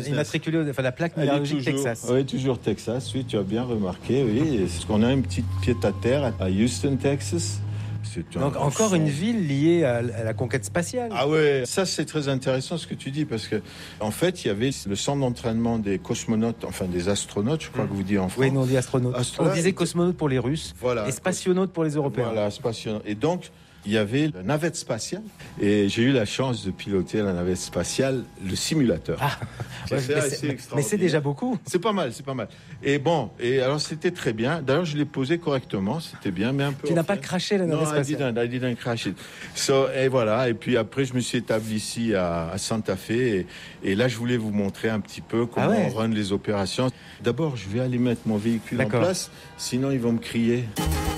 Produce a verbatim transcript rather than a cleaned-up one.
immatriculée, enfin la plaque Elle est minéralogique toujours, Texas. Oui, toujours Texas. Oui, tu as bien remarqué. Oui, parce qu'on a une petite pied-à-terre à Houston, Texas. Donc encore une ville liée à, à la conquête spatiale. Ah ouais, ça c'est très intéressant ce que tu dis parce que en fait il y avait le centre d'entraînement des cosmonautes, enfin des astronautes, je crois mmh. que vous dites en France. Oui, nous on dit astronautes. Astronautes. On disait cosmonautes pour les Russes voilà. et spationautes pour les Européens. Voilà, spationautes. Et donc il y avait la navette spatiale et j'ai eu la chance de piloter la navette spatiale, le simulateur. Ah, ouais, mais, c'est, mais c'est déjà beaucoup. C'est pas mal, c'est pas mal. Et bon, et alors c'était très bien. D'ailleurs, je l'ai posé correctement, c'était bien, mais un peu. Tu n'as pas craché la navette non, spatiale. Non, I didn't, I didn't crash it. So, et voilà. Et puis après, je me suis établi ici à, à Santa Fe et, et là, je voulais vous montrer un petit peu comment ah ouais. on run les opérations. D'abord, je vais aller mettre mon véhicule D'accord. en place, sinon ils vont me crier.